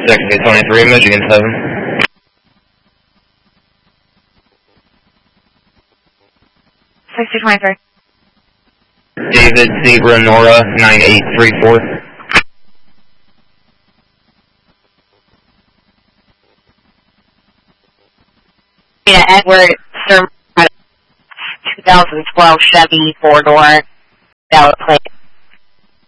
6023, Michigan 7. 6023. David Zebra Nora 9834. Edward, Sir, 2012 Chevy 4-door, valid plate.